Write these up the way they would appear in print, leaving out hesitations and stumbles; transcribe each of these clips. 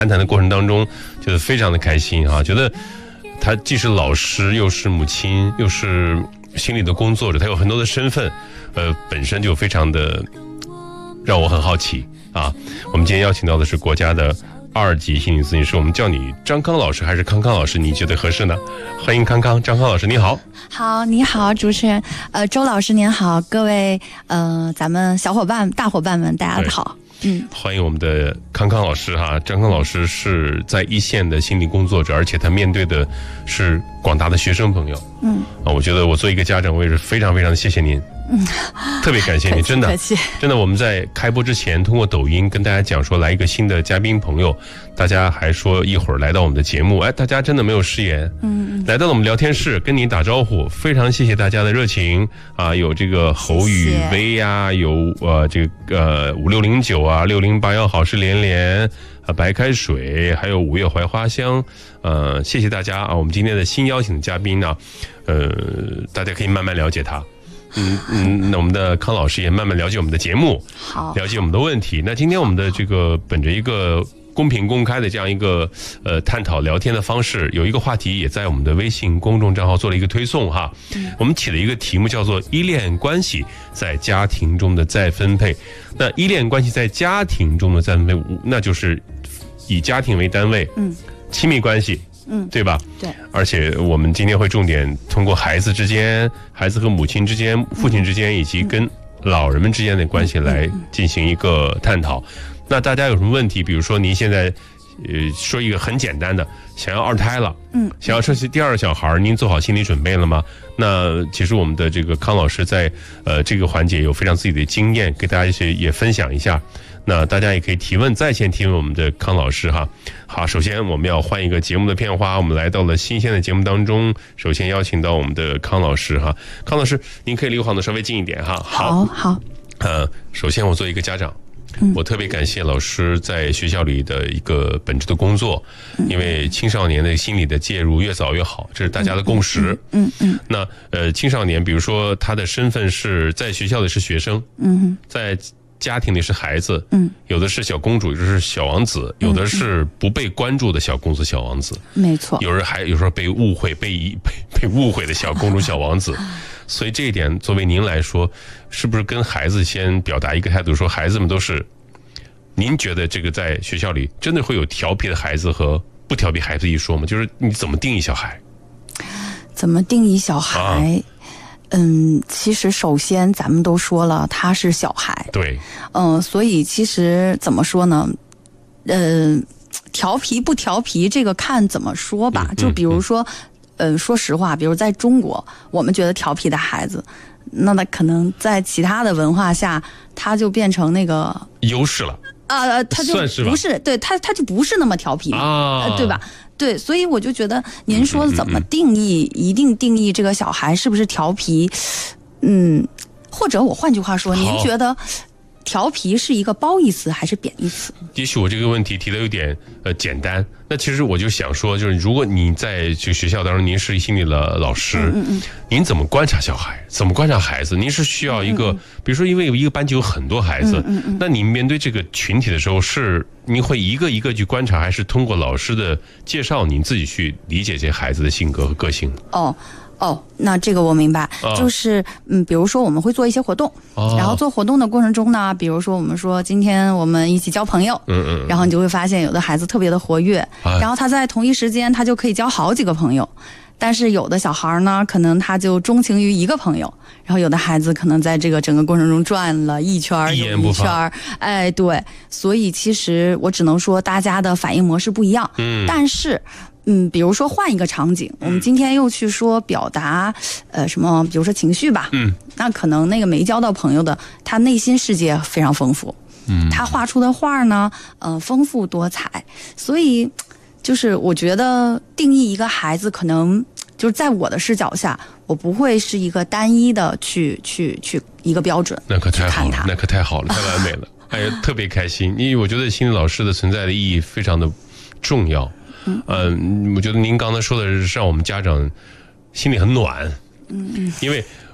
谈谈的过程当中，觉得非常的开心啊，觉得他既是老师，又是母亲，又是心理的工作者，他有很多的身份，本身就非常的让我很好奇啊。我们今天邀请到的是国家的2级心理咨询师，我们叫你张康老师还是康康老师，你觉得合适呢？欢迎康康，张康老师你好。 好，你好，主持人，周老师您好，各位咱们小伙伴、大伙伴们，大家好。 欢迎我们的康康老师哈，张康老师是在一线的心理工作者，而且他面对的是广大的学生朋友。我觉得我作为一个家长，我也是非常非常的谢谢您。特别感谢你，真的，我们在开播之前，通过抖音跟大家讲说来一个新的嘉宾朋友，大家还说一会儿来到我们的节目，大家真的没有食言，来到了我们聊天室跟你打招呼，非常谢谢大家的热情啊，有这个侯宇威呀，有这个5609啊，6081好事连连啊，白开水，还有5月槐花香，谢谢大家啊，我们今天的新邀请的嘉宾呢，大家可以慢慢了解他。那我们的康老师也慢慢了解我们的节目，好，了解我们的问题。那今天我们的这个本着一个公平公开的这样一个探讨聊天的方式，有一个话题也在我们的微信公众账号做了一个推送哈。我们起了一个题目叫做依恋关系在家庭中的再分配。那依恋关系在家庭中的再分配，那就是以家庭为单位，亲密关系。对吧？对，而且我们今天会重点通过孩子之间、孩子和母亲之间、父亲之间，以及跟老人们之间的关系来进行一个探讨。那大家有什么问题？比如说您现在，说一个很简单的，想要2胎了，想要生第2个小孩，您做好心理准备了吗？那其实我们的这个康老师在这个环节有非常自己的经验，给大家一些也分享一下。那大家也可以提问，在线提问我们的康老师哈。好，首先我们要换一个节目的片花，我们来到了新鲜的节目当中。首先邀请到我们的康老师哈，康老师，您可以离我的稍微近一点哈。 好。 首先我作为一个家长，我特别感谢老师在学校里的一个本职的工作，因为青少年的心理的介入越早越好，这是大家的共识。那青少年，比如说他的身份是在学校里是学生，在家庭里是孩子，有的是小公主，有的是小王子，有的是不被关注的小公主、小王子，没错。有时候被误会、被误会的小公主、小王子。所以这一点，作为您来说，是不是跟孩子先表达一个态度，说孩子们都是？您觉得这个在学校里真的会有调皮的孩子和不调皮孩子一说吗？就是你怎么定义小孩？ 怎么定义小孩？其实首先咱们都说了，他是小孩，对，所以其实怎么说呢？调皮不调皮，这个看怎么说吧。就比如说，说实话，比如在中国，我们觉得调皮的孩子，那可能在其他的文化下，他就变成那个优势了。 他就不是，对他就不是那么调皮，对吧？对，所以我就觉得您说怎么定义，一定定义这个小孩是不是调皮？或者我换句话说，您觉得调皮是一个褒义词还是贬义词？ 也许我这个问题提的有点简单，那其实我就想说，就是如果你在这个学校当中，您是心理的老师，您怎么观察小孩？怎么观察孩子？您是需要一个，比如说因为一个班级有很多孩子，那你面对这个群体的时候，是您会一个一个去观察，还是通过老师的介绍，您自己去理解这些孩子的性格和个性？ 那这个我明白，就是比如说我们会做一些活动，然后做活动的过程中呢，比如说我们说今天我们一起交朋友，然后你就会发现有的孩子特别的活跃，然后他在同一时间他就可以交好几个朋友，但是有的小孩呢，可能他就钟情于一个朋友，然后有的孩子可能在这个整个过程中转了一圈又一圈，对，所以其实我只能说大家的反应模式不一样，但是。比如说换一个场景，我们今天又去说表达，什么，比如说情绪吧，那可能那个没交到朋友的，他内心世界非常丰富，他画出的画呢，丰富多彩，所以就是我觉得定义一个孩子，可能就是在我的视角下，我不会是一个单一的去一个标准， 那可太好了，那可太好了，太完美了，特别开心，因为我觉得心理老师的存在的意义非常的重要。我觉得您刚才说的是让我们家长心里很暖，因为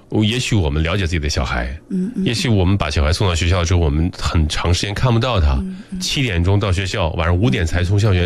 也许我们了解自己的小孩，也许我们把小孩送到学校之后，我们很长时间看不到他，7点钟到学校，晚上5点才从校园